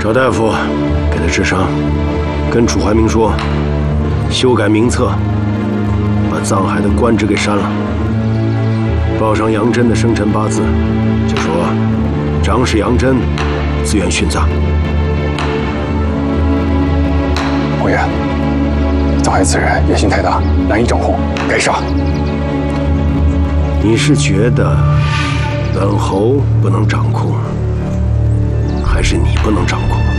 邵大夫，给他治伤，跟楚怀民说，修改名册，把藏海的官职给删了，报上杨真的生辰八字，就说长史杨真自愿殉葬。 侯爷，藏海此人野心太大，难以掌控，该杀。 你是觉得本侯不能掌控，还是你不能掌控？